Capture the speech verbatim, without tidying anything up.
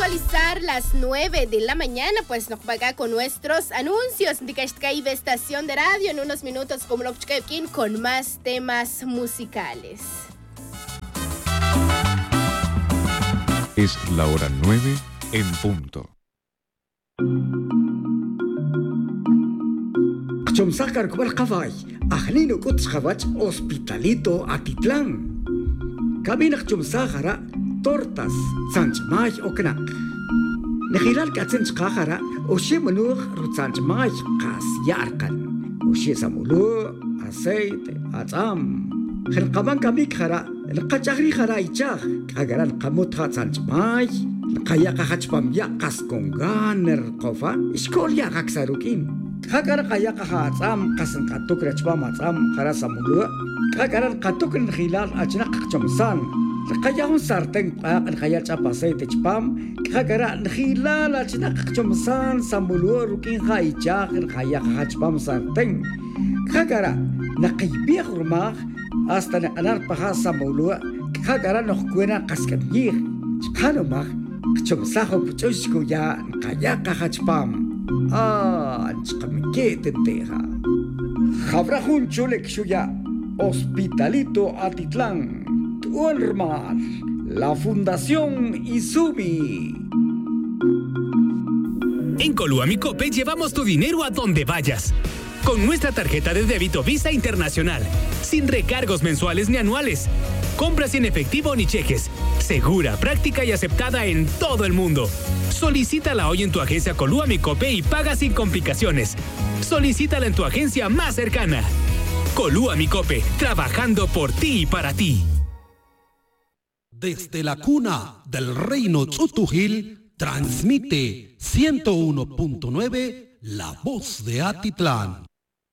puntualizar las nueve de la mañana, pues nos va acá con nuestros anuncios. De Cashtcaibe Estación de Radio, en unos minutos como lo que con más temas musicales. Es la hora nueve en punto. Chomsakar kubal kafay, ahlino kuts khabach Hospitalito Atitlán. Kabinak chomsakara tortas sanchmay oknak. Nehilal katsen chkakara oshe manuch rutsanchmay kas yarkan. Oshe samulu aceite atzam. Khilqaban kamik khara القجاري خرايجاخ أجران قموت خاتسانج ماي قياقة خاتشبام يقاس كونغانر قفا إشكول يقاك ساروكين خاكرا قياقة خاتسام قاسن قاتوك رجبام أتسام خراسا مولوء خاكران قاتوك الخلال أجناق جمسان القياقون سارتين قاق الخيال شاباسي تجبام خاكرا الخلال أجناق جمسان سامولوء روكين خايجاخ الخياقة خاتشبام سارتين خاكرا نقيبيخ رماخ hasta anar pahasa maulua kagara no kuena kaskanyir chkano mag chomsaho puchoshko ya kayaka hachpam ah chkamike tenteja habra un chule kshuya Hospitalito Atitlán Tuolmar la Fundación Izumi. En Colua Mi Cope llevamos tu dinero a donde vayas. Con nuestra tarjeta de débito Visa Internacional, sin recargos mensuales ni anuales, compras sin efectivo ni cheques, segura, práctica y aceptada en todo el mundo. Solicítala hoy en tu agencia Colua Mi Cope y paga sin complicaciones. Solicítala en tu agencia más cercana. Colua Mi Cope, trabajando por ti y para ti. Desde la cuna del reino Chutujil, transmite ciento uno punto nueve La Voz de Atitlán.